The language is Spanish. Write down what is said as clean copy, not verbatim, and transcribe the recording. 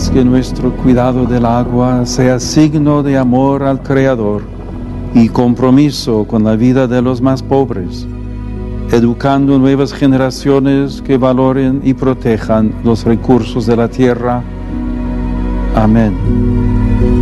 haz que nuestro cuidado del agua sea signo de amor al Creador y compromiso con la vida de los más pobres, educando nuevas generaciones que valoren y protejan los recursos de la tierra. Amén.